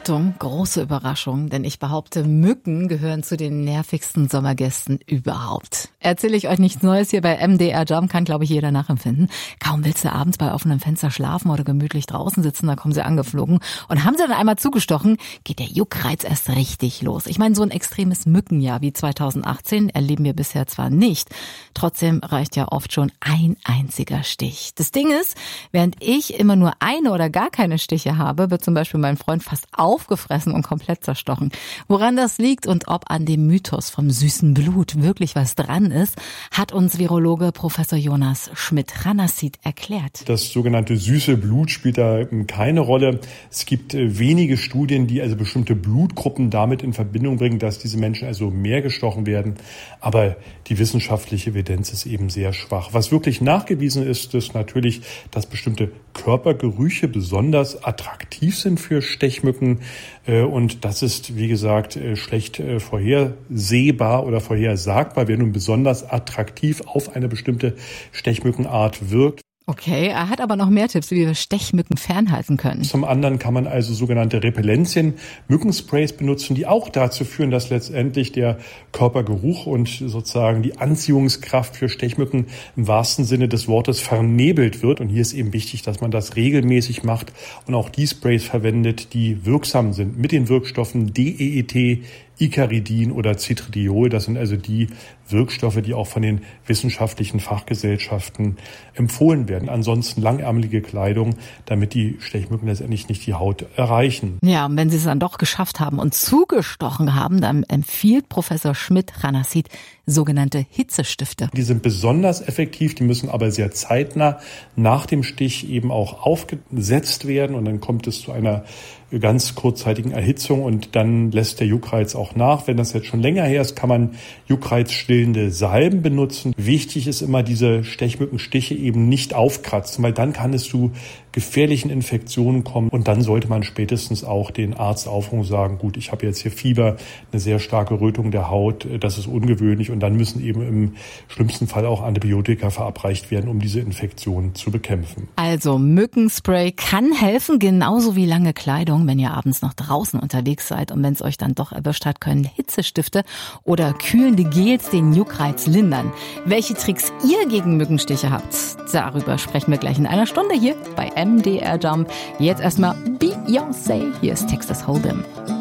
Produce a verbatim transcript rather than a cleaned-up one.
Achtung, große Überraschung, denn ich behaupte, Mücken gehören zu den nervigsten Sommergästen überhaupt. Erzähle ich euch nichts Neues hier bei M D R Jump, kann glaube ich jeder nachempfinden. Kaum willst du abends bei offenem Fenster schlafen oder gemütlich draußen sitzen, da kommen sie angeflogen. Und haben sie dann einmal zugestochen, geht der Juckreiz erst richtig los. Ich meine, so ein extremes Mückenjahr wie zweitausendachtzehn erleben wir bisher zwar nicht, trotzdem reicht ja oft schon ein einziger Stich. Das Ding ist, während ich immer nur eine oder gar keine Stiche habe, wird zum Beispiel mein Freund fast aufgefressen und komplett zerstochen. Woran das liegt und ob an dem Mythos vom süßen Blut wirklich was dran ist, hat uns Virologe Professor Jonas Schmidt-Ranassit erklärt. Das sogenannte süße Blut spielt da keine Rolle. Es gibt wenige Studien, die also bestimmte Blutgruppen damit in Verbindung bringen, dass diese Menschen also mehr gestochen werden. Aber die wissenschaftliche Evidenz ist eben sehr schwach. Was wirklich nachgewiesen ist, ist natürlich, dass bestimmte Körpergerüche besonders attraktiv sind für Stechmücken. Und das ist, wie gesagt, schlecht vorhersehbar oder vorhersagbar, wer nun besonders attraktiv auf eine bestimmte Stechmückenart wirkt. Okay, er hat aber noch mehr Tipps, wie wir Stechmücken fernhalten können. Zum anderen kann man also sogenannte Repellenzien, Mückensprays benutzen, die auch dazu führen, dass letztendlich der Körpergeruch und sozusagen die Anziehungskraft für Stechmücken im wahrsten Sinne des Wortes vernebelt wird. Und hier ist eben wichtig, dass man das regelmäßig macht und auch die Sprays verwendet, die wirksam sind mit den Wirkstoffen D E E T, Icaridin oder Citridiol. Das sind also die Wirkstoffe, die auch von den wissenschaftlichen Fachgesellschaften empfohlen werden. Ansonsten langärmelige Kleidung, damit die Stechmücken letztendlich nicht die Haut erreichen. Ja, und wenn sie es dann doch geschafft haben und zugestochen haben, dann empfiehlt Professor Schmidt-Ranassit sogenannte Hitzestifte. Die sind besonders effektiv, die müssen aber sehr zeitnah nach dem Stich eben auch aufgesetzt werden und dann kommt es zu einer ganz kurzzeitigen Erhitzung und dann lässt der Juckreiz auch nach. Wenn das jetzt schon länger her ist, kann man juckreizstillende Salben benutzen. Wichtig ist immer, diese Stechmückenstiche eben nicht aufkratzen, weil dann kann es zu gefährlichen Infektionen kommen und dann sollte man spätestens auch den Arzt aufrufen und sagen, gut, ich habe jetzt hier Fieber, eine sehr starke Rötung der Haut, das ist ungewöhnlich und dann müssen eben im schlimmsten Fall auch Antibiotika verabreicht werden, um diese Infektion zu bekämpfen. Also Mückenspray kann helfen, genauso wie lange Kleidung, wenn ihr abends noch draußen unterwegs seid und wenn es euch dann doch erwischt hat, können Hitzestifte oder kühlende Gels den Juckreiz lindern. Welche Tricks ihr gegen Mückenstiche habt, darüber sprechen wir gleich in einer Stunde hier bei M D R Jump. Jetzt erstmal Beyoncé. Hier ist Texas Hold'em.